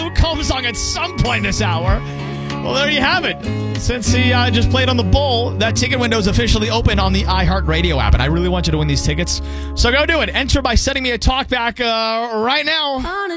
Luke Combs song at some point this hour. Well, there you have it. Since he just played on the Bull, that ticket window is officially open on the iHeartRadio app, and I really want you to win these tickets. So go do it. Enter by sending me a talkback right now.